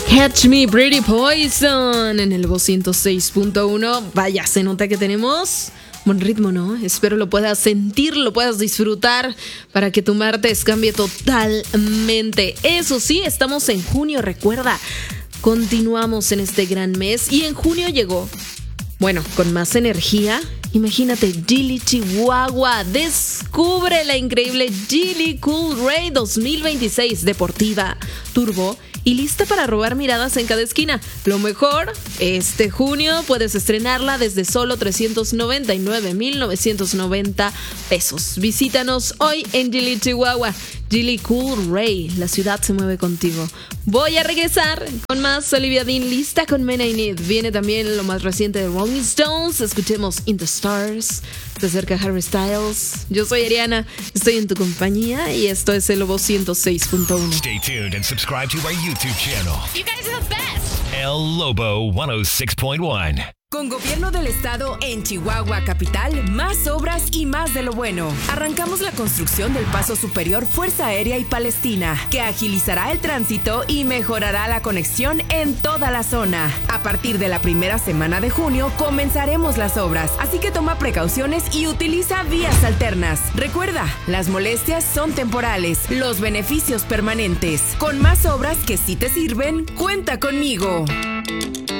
Catch Me Pretty Poison en el 106.1. Vaya, se nota que tenemos buen ritmo, ¿no? Espero lo puedas sentir, lo puedas disfrutar para que tu martes cambie totalmente. Eso sí, estamos en junio, recuerda. Continuamos en este gran mes y en junio llegó, bueno, con más energía. Imagínate, Geely Chihuahua descubre la increíble Geely Cool Ray 2026 deportiva, turbo y lista para robar miradas en cada esquina. Lo mejor, este junio puedes estrenarla desde solo 399,990 pesos. Visítanos hoy en Geely Chihuahua. Geely Cool Ray, la ciudad se mueve contigo. Voy a regresar con más Olivia Dean, lista con Men I Need. Viene también lo más reciente de Rolling Stones. Escuchemos In the Stars. Se acerca Harry Styles. Yo soy Ariana, estoy en tu compañía y esto es el Lobo 106.1. Stay tuned and subscribe to our YouTube channel. You guys are the best. El Lobo 106.1. Con Gobierno del Estado en Chihuahua Capital, más obras y más de lo bueno. Arrancamos la construcción del Paso Superior Fuerza Aérea y Palestina, que agilizará el tránsito y mejorará la conexión en toda la zona. A partir de la primera semana de junio comenzaremos las obras, así que toma precauciones y utiliza vías alternas. Recuerda, las molestias son temporales, los beneficios permanentes. Con más obras que sí te sirven, cuenta conmigo.